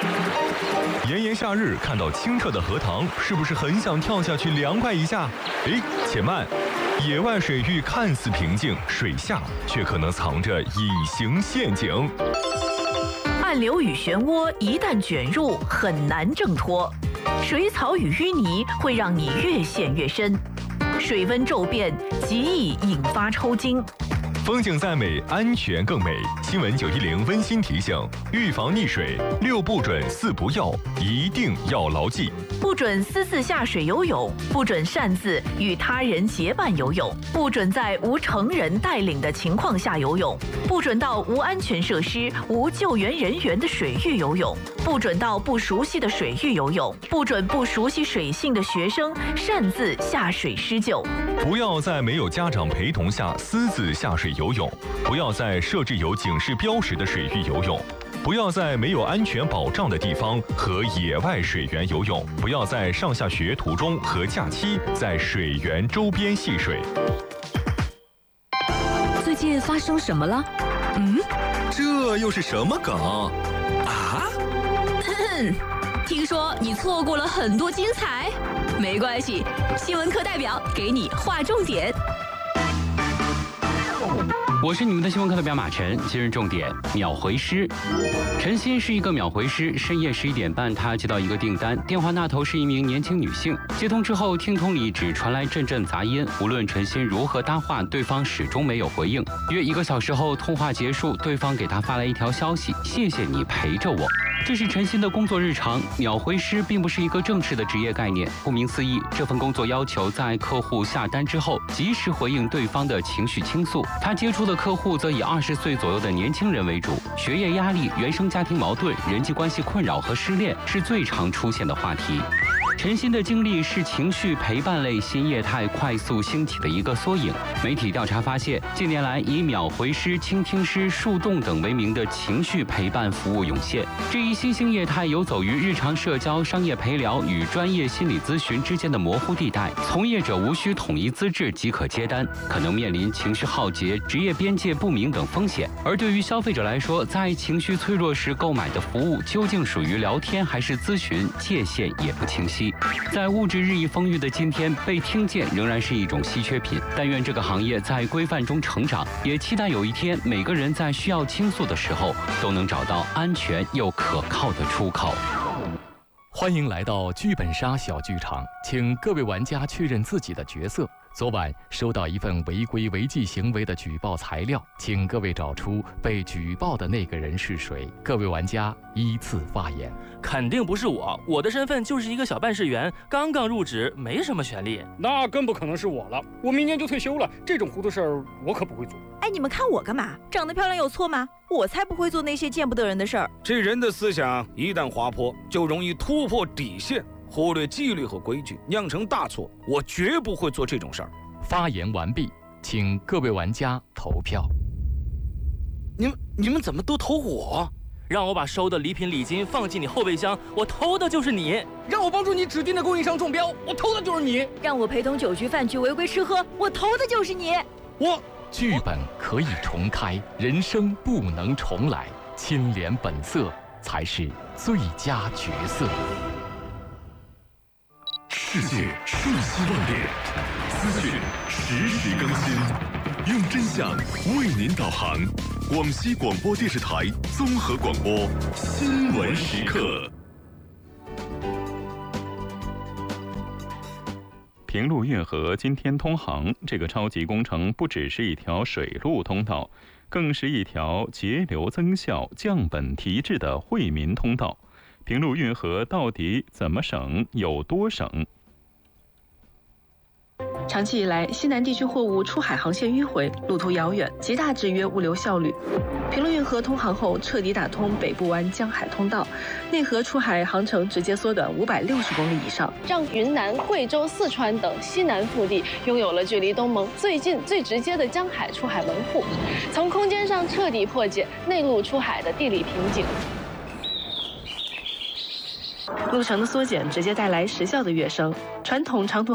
炎炎夏日，看到清澈的荷塘，是不是很想跳下去凉快一下？哎，且慢，野外水域看似平静，水下却可能藏着隐形陷阱。 暗流与漩涡一旦卷入，很难挣脱。水草与淤泥会让你越陷越深，水温骤变极易引发抽筋。 风景再美，安全更美。新闻910温馨提醒：预防溺水，6不准4不要，一定要牢记。 不准私自下水游泳，不准擅自与他人结伴游泳，不准在无成人带领的情况下游泳，不准到无安全设施、无救援人员的水域游泳，不准到不熟悉的水域游泳，不准不熟悉水性的学生擅自下水施救。 不要在没有家长陪同下私自下水游泳，不要在设置有警示标识的水域游泳，不要在没有安全保障的地方和野外水源游泳，不要在上下学途中和假期在水源周边戏水。 最近发生什么了？ 这又是什么梗啊？ 听说你错过了很多精彩，没关系，新闻课代表给你划重点。 我是你们的新闻课代表马晨。今日重点：秒回师。陈鑫是一个秒回师。深夜11点半，他接到一个订单，电话那头是一名年轻女性。接通之后，听筒里只传来阵阵杂音，无论陈鑫如何搭话，对方始终没有回应。约1个小时后，通话结束，对方给他发来一条消息：谢谢你陪着我。这是陈鑫的工作日常。秒回师并不是一个正式的职业概念，顾名思义，这份工作要求在客户下单之后，及时回应对方的情绪倾诉。他接触的客户则以20岁左右的年轻人为主，学业压力、原生家庭矛盾、人际关系困扰和失恋是最常出现的话题。陈鑫的经历是情绪陪伴类新业态快速兴起的一个缩影。媒体调查发现，近年来以秒回师、倾听师、树洞等为名的情绪陪伴服务涌现。这一新兴业态游走于日常社交、商业陪聊与专业心理咨询之间的模糊地带，从业者无需统一资质即可接单，可能面临情绪浩劫、职业边界不明等风险。而对于消费者来说，在情绪脆弱时购买的服务究竟属于聊天还是咨询，界限也不清晰。在物质日益丰裕的今天，被听见仍然是一种稀缺品。但愿这个行业在规范中成长，也期待有一天每个人在需要倾诉的时候，都能找到安全又可靠的出口。 欢迎来到剧本杀小剧场，请各位玩家确认自己的角色。昨晚收到一份违规违纪行为的举报材料，请各位找出被举报的那个人是谁。各位玩家依次发言。 肯定不是我，我的身份就是一个小办事员，刚刚入职，没什么权利。 那更不可能是我了，我明年就退休了，这种糊涂事儿我可不会做。 哎，你们看我干嘛？长得漂亮有错吗？我才不会做那些见不得人的事儿。 这人的思想一旦滑坡，就容易突破底线，忽略纪律和规矩，酿成大错。我绝不会做这种事儿。 发言完毕，请各位玩家投票。 你们怎么都投我？让我把收的礼品礼金放进你后备箱，我投的就是你。 让我帮助你指定的供应商中标，我投的就是你。 让我陪同酒局饭局违规吃喝，我投的就是你。 剧本可以重开，人生不能重来，清廉本色才是最佳角色。 世界瞬息万变，资讯实时更新，用真相为您导航。广西广播电视台综合广播新闻时刻。 平陆运河今天通航，这个超级工程不只是一条水路通道，更是一条节流增效、降本提质的惠民通道。平陆运河到底怎么省，有多省？ 长期以来，西南地区货物出海航线迂回，路途遥远，极大制约物流效率。平陆运河通航后，彻底打通北部湾江海通道，内河出海航程直接缩短560公里以上， 让云南、贵州、四川等西南腹地拥有了距离东盟最近、最直接的江海出海门户，从空间上彻底破解内陆出海的地理瓶颈。 路程的缩减直接带来时效的跃升，传统长途